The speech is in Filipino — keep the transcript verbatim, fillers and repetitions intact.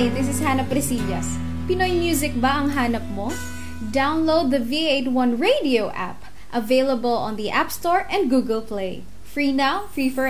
Hi, this is Hannah Presillas. Pinoy music ba ang hanap mo? Download the V eighty-one Radio app, available on the App Store and Google Play. Free now, free forever.